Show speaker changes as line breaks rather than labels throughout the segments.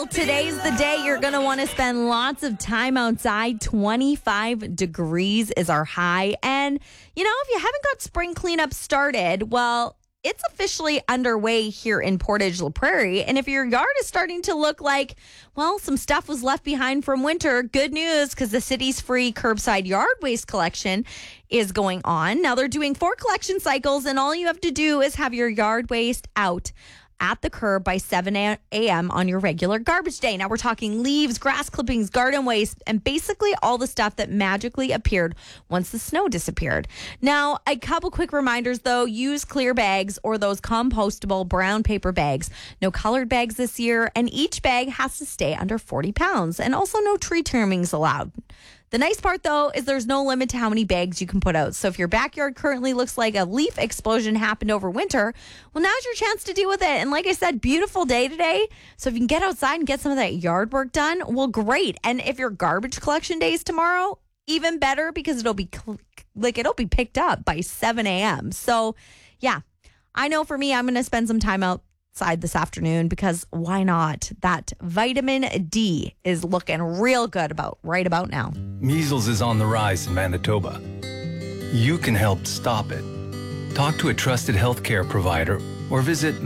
Today's the day you're going to want to spend lots of time outside. 25 degrees is our high. And, you know, if you haven't got spring cleanup started, well, it's officially underway here in Portage La Prairie. And if your yard is starting to look like, well, some stuff was left behind from winter, good news, because the city's free curbside yard waste collection is going on. Now, they're doing 4 collection cycles, and all you have to do is have your yard waste out at the curb by 7 a.m. on your regular garbage day. Now we're talking leaves, grass clippings, garden waste, and basically all the stuff that magically appeared once the snow disappeared. Now, a couple quick reminders though, use clear bags or those compostable brown paper bags. No colored bags this year, and each bag has to stay under 40 pounds, and also no tree trimmings allowed. The nice part, though, is there's no limit to how many bags you can put out. So if your backyard currently looks like a leaf explosion happened over winter, well, now's your chance to deal with it. And like I said, beautiful day today. So if you can get outside and get some of that yard work done, well, great. And if your garbage collection day is tomorrow, even better, because it'll be picked up by 7 a.m. So, yeah, I know for me, I'm going to spend some time outside this afternoon, because why not? That vitamin D is looking real good right about now.
Measles is on the rise in Manitoba. You can help stop it. Talk to a trusted healthcare provider or visit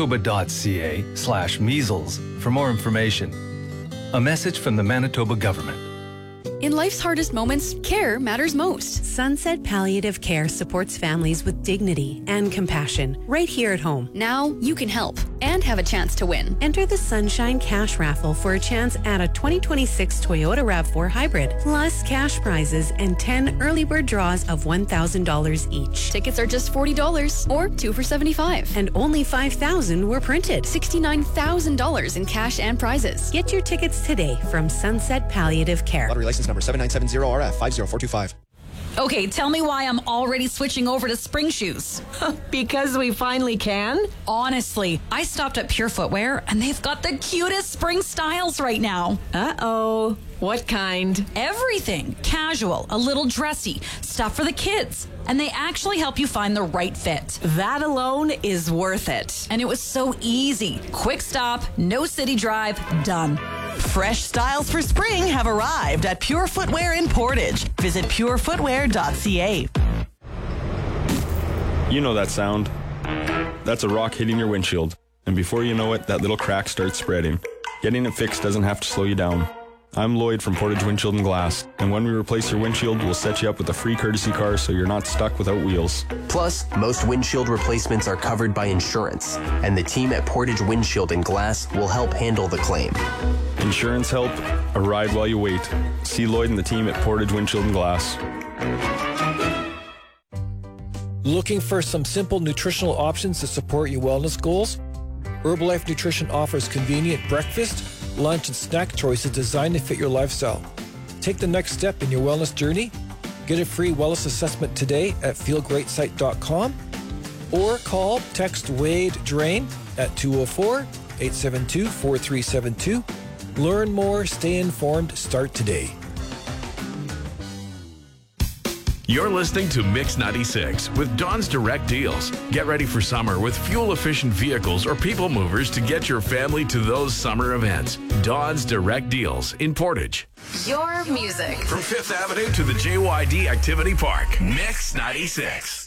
manitoba.ca/measles for more information. A message from the Manitoba government.
In life's hardest moments, care matters most.
Sunset Palliative Care supports families with dignity and compassion right here at home.
Now you can help and have a chance to win.
Enter the Sunshine Cash Raffle for a chance at a 2026 Toyota RAV4 Hybrid, plus cash prizes and 10 early bird draws of $1,000 each.
Tickets are just $40 or 2 for $75.
And only 5,000 were printed.
$69,000 in cash and prizes.
Get your tickets today from Sunset Palliative Care.
Lottery license number 7970RF 50425.
Okay, tell me why I'm already switching over to spring shoes.
Because we finally can?
Honestly, I stopped at Pure Footwear and they've got the cutest spring styles right now.
Uh-oh. What kind?
Everything. Casual, a little dressy, stuff for the kids. And they actually help you find the right fit.
That alone is worth it.
And it was so easy. Quick stop, no city drive, done.
Fresh styles for spring have arrived at Pure Footwear in Portage. Visit purefootwear.ca.
You know that sound. That's a rock hitting your windshield. And before you know it, that little crack starts spreading. Getting it fixed doesn't have to slow you down. I'm Lloyd from Portage Windshield and Glass, and when we replace your windshield, we'll set you up with a free courtesy car so you're not stuck without wheels.
Plus, most windshield replacements are covered by insurance, and the team at Portage Windshield and Glass will help handle the claim.
Insurance help, a ride while you wait. See Lloyd and the team at Portage Windshield and Glass.
Looking for some simple nutritional options to support your wellness goals? Herbalife Nutrition offers convenient breakfast, lunch, and snack choices designed to fit your lifestyle. Take the next step in your wellness journey. Get a free wellness assessment today at feelgreatsight.com or call text Wade Drain at 204-872-4372. Learn more, stay informed, start today.
You're listening to Mix 96 with Dawn's Direct Deals. Get ready for summer with fuel-efficient vehicles or people movers to get your family to those summer events. Dawn's Direct Deals in Portage.
Your music.
From 5th Avenue to the JYD Activity Park. Mix 96.